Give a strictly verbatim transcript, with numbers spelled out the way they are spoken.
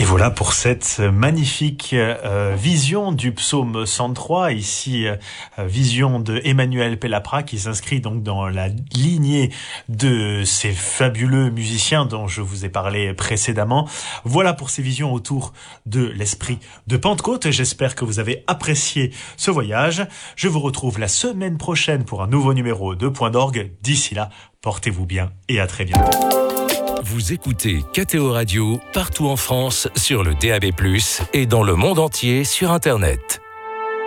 Et voilà pour cette magnifique euh, vision du psaume cent trois, ici euh, vision de Emmanuel Pellapra qui s'inscrit donc dans la lignée de ces fabuleux musiciens dont je vous ai parlé précédemment. Voilà pour ces visions autour de l'esprit de Pentecôte. J'espère que vous avez apprécié ce voyage. Je vous retrouve la semaine prochaine pour un nouveau numéro de Point d'Orgue. D'ici là, portez-vous bien et à très bientôt. Vous écoutez K T O Radio partout en France sur le D A B plus, et dans le monde entier sur Internet.